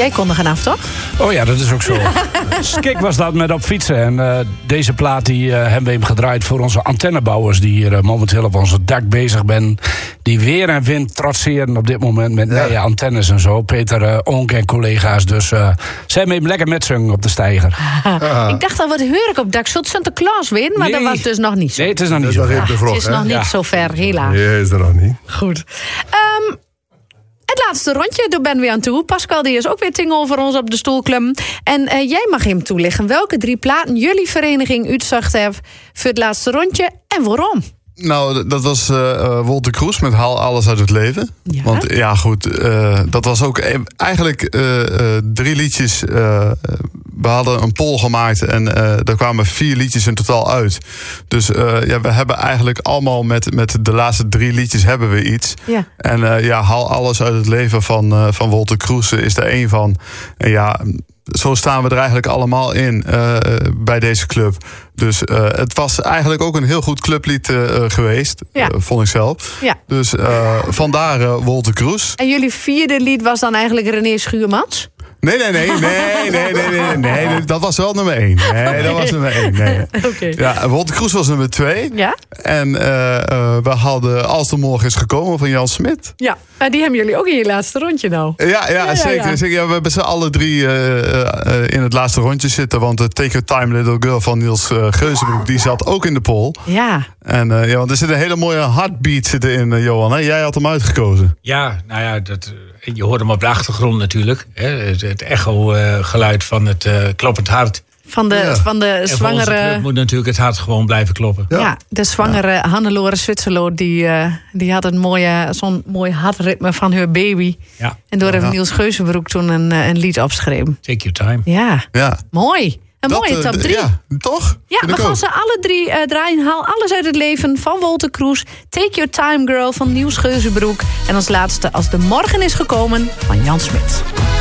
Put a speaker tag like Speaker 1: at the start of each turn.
Speaker 1: jij kondigen af, toch?
Speaker 2: Oh ja, dat is ook zo. Skik was dat met op fietsen. En deze plaat die hebben we hem gedraaid voor onze antennebouwers... die hier momenteel op ons dak bezig zijn. Die weer en wind trotseren op dit moment met nieuwe antennes en zo. Peter Onk en collega's. Dus zij met hem lekker metzingen op de steiger.
Speaker 1: Ik dacht al, wat hoor ik op dak? Zult Sinterklaas winnen? Maar dat was dus nog niet zo.
Speaker 2: Nee, het is nog niet zo ver.
Speaker 1: Het is nog niet zo ver, helaas.
Speaker 3: Nee, is er nog niet.
Speaker 1: Goed. Het laatste rondje, daar ben we aan toe. Pascal die is ook weer ting over ons op de stoel klimmen. En jij mag hem toelichten welke 3 platen jullie vereniging uitzocht heeft voor het laatste rondje en waarom.
Speaker 3: Nou, dat was Wolter Kroes met Haal alles uit het leven.
Speaker 1: Ja.
Speaker 3: Want ja, goed, dat was ook eigenlijk 3 liedjes. We hadden een poll gemaakt en er kwamen 4 liedjes in totaal uit. Dus we hebben eigenlijk allemaal met de laatste 3 liedjes hebben we iets.
Speaker 1: Ja.
Speaker 3: En Haal alles uit het leven van Wolter Kroes is er één van. En ja, zo staan we er eigenlijk allemaal in bij deze club. Dus het was eigenlijk ook een heel goed clublied geweest, vond ik zelf.
Speaker 1: Ja.
Speaker 3: Dus vandaar Wolter Kroes.
Speaker 1: En jullie 4e lied was dan eigenlijk René Schuurmans?
Speaker 3: Nee, dat was wel nummer 1. Nee, dat was nummer 1. Nee.
Speaker 1: Okay.
Speaker 3: Ja, Wolter Kroes was nummer 2.
Speaker 1: Ja?
Speaker 3: En we hadden Als de Morgen is gekomen van Jan Smit.
Speaker 1: Ja, die hebben jullie ook in je laatste rondje nou.
Speaker 3: Ja, zeker. Ja, we hebben ze alle 3 in het laatste rondje zitten. Want Take Your Time Little Girl van Niels Geuzenbroek, die zat ook in de poll.
Speaker 1: Ja.
Speaker 3: En want er zit een hele mooie heartbeat in, Johan. Hè? Jij had hem uitgekozen.
Speaker 4: Ja, nou ja, je hoort hem op de achtergrond natuurlijk. Hè? Het echo-geluid van het kloppend hart.
Speaker 1: Van de zwangere...
Speaker 4: En club moet natuurlijk het hart gewoon blijven kloppen.
Speaker 1: Ja, de zwangere Hannelore Zwitserlo, die had zo'n mooi hartritme van haar baby.
Speaker 4: Ja.
Speaker 1: En door heeft Niels Geuzenbroek toen een lied opgeschreven.
Speaker 4: Take your time.
Speaker 1: Ja. Mooi. Een mooie top 3.
Speaker 3: Ja, toch?
Speaker 1: Ja, we gaan ze alle 3 draaien. Haal alles uit het leven van Wolter Kroes. Take Your Time Girl van Niels Geuzenbroek. En als laatste Als de Morgen is gekomen van Jan Smit.